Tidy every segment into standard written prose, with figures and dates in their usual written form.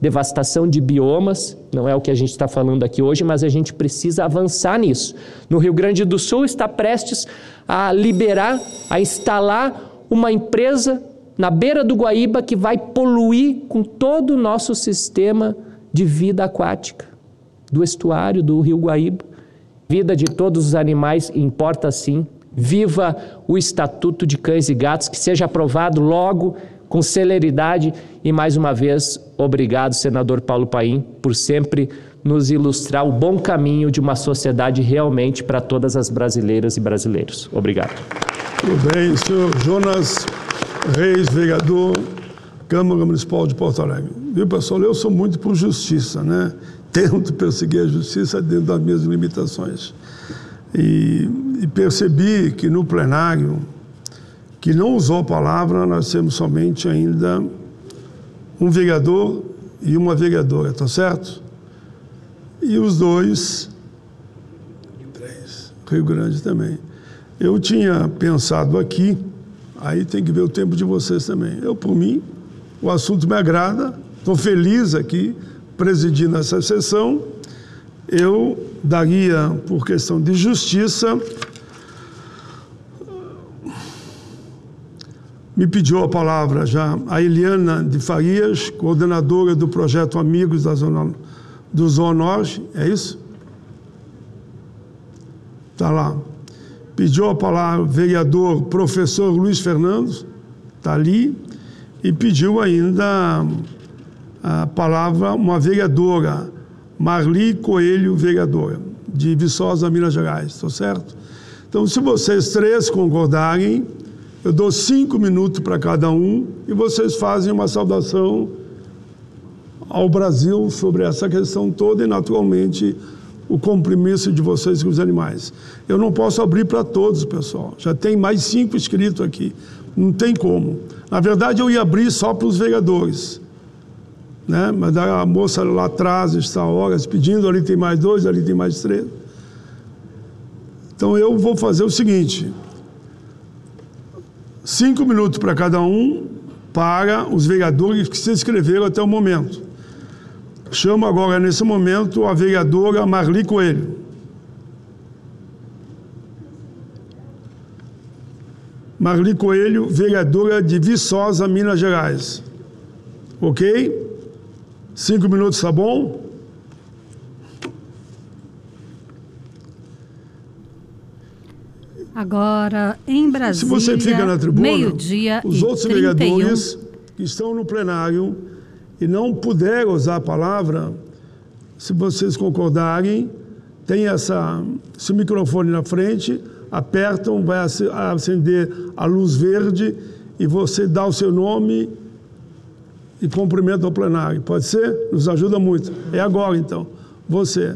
devastação de biomas, não é o que a gente está falando aqui hoje, mas a gente precisa avançar nisso. No Rio Grande do Sul está prestes a liberar, a instalar uma empresa na beira do Guaíba que vai poluir com todo o nosso sistema de vida aquática, do estuário do Rio Guaíba. A vida de todos os animais importa sim. Viva o Estatuto de Cães e Gatos, que seja aprovado logo, com celeridade. E mais uma vez, obrigado, senador Paulo Paim, por sempre nos ilustrar o bom caminho de uma sociedade realmente para todas as brasileiras e brasileiros. Obrigado. Tudo bem, senhor Jonas Reis, vereador, Câmara Municipal de Porto Alegre. Viu, pessoal, eu sou muito por justiça, né? Tento perseguir a justiça dentro das minhas limitações. E percebi que no plenário, que não usou a palavra, nós temos somente ainda um vereador e uma vereadora, tá certo? E os dois, Rio Grande também. Eu tinha pensado aqui, aí tem que ver o tempo de vocês também. Eu, por mim, o assunto me agrada, estou feliz aqui, presidindo essa sessão. Eu daria, por questão de justiça, me pediu a palavra já a Eliana de Farias, coordenadora do projeto Amigos da Zona, do Zona Norte, é isso? Está lá. Pediu a palavra o vereador professor Luiz Fernando, está ali, e pediu ainda a palavra uma vereadora, Marli Coelho, vereadora, de Viçosa, Minas Gerais, está certo? Então, se vocês três concordarem, eu dou 5 minutos para cada um e vocês fazem uma saudação ao Brasil sobre essa questão toda e, naturalmente, o compromisso de vocês com os animais. Eu não posso abrir para todos, pessoal. Já tem mais 5 inscritos aqui. Não tem como. Na verdade, eu ia abrir só para os vereadores, né? Mas a moça lá atrás está horas pedindo, ali tem mais 2, ali tem mais 3. Então eu vou fazer o seguinte: 5 minutos para cada um, para os vereadores que se inscreveram até o momento. Chamo agora, nesse momento, a vereadora Marli Coelho. Marli Coelho, vereadora de Viçosa, Minas Gerais. Ok? 5 minutos, tá bom? Agora, em Brasília, se você fica na tribuna, meio-dia os outros 31. vereadores que estão no plenário e não puderam usar a palavra, se vocês concordarem, tem esse microfone na frente, apertam, vai acender a luz verde e você dá o seu nome e cumprimenta o plenário. Pode ser? Nos ajuda muito. É agora, então. Você.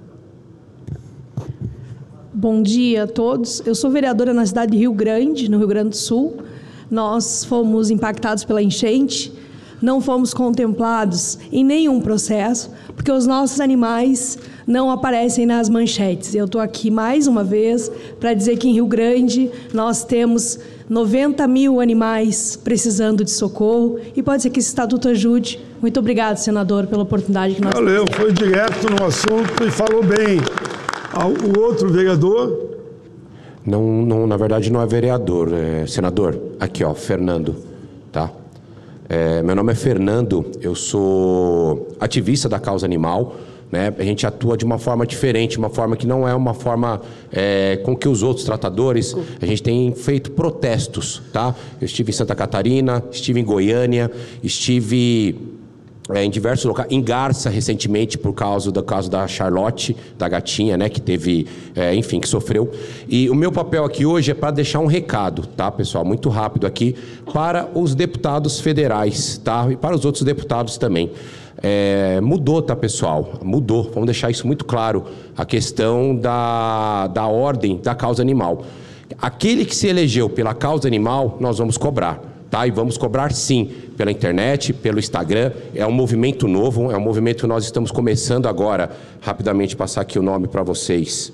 Bom dia a todos. Eu sou vereadora na cidade de Rio Grande, no Rio Grande do Sul. Nós fomos impactados pela enchente, não fomos contemplados em nenhum processo, porque os nossos animais não aparecem nas manchetes. Eu estou aqui mais uma vez para dizer que em Rio Grande nós temos 90 mil animais precisando de socorro e pode ser que esse estatuto ajude. Muito obrigado, senador, pela oportunidade que nós temos. Valeu, foi direto no assunto e falou bem. O outro vereador? Não, na verdade não é vereador, é senador. Aqui, ó, Fernando, tá? Meu nome é Fernando, eu sou ativista da causa animal, né? A gente atua de uma forma diferente, uma forma que não é uma forma com que os outros tratadores. A gente tem feito protestos, tá? Eu estive em Santa Catarina, estive em Goiânia, estive em diversos locais, em Garça recentemente, por causa do caso da Charlotte, da gatinha, né, que teve, enfim, que sofreu. E o meu papel aqui hoje é para deixar um recado, tá, pessoal, muito rápido aqui, para os deputados federais, tá, e para os outros deputados também. Mudou, tá, pessoal? Mudou, vamos deixar isso muito claro, a questão da ordem da causa animal. Aquele que se elegeu pela causa animal, nós vamos cobrar. Tá? E vamos cobrar sim, pela internet, pelo Instagram. É um movimento novo, é um movimento que nós estamos começando agora. Rapidamente passar aqui o nome para vocês.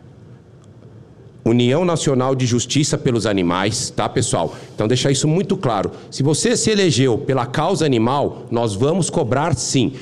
União Nacional de Justiça pelos Animais, tá, pessoal? Então deixar isso muito claro. Se você se elegeu pela causa animal, nós vamos cobrar sim.